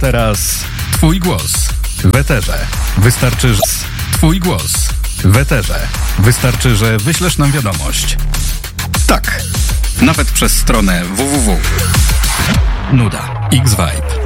teraz Twój głos w eterze. Wystarczy, że Twój głos w eterze. Wystarczy, że wyślesz nam wiadomość. Tak, nawet przez stronę www. Nuda. X-Vibe.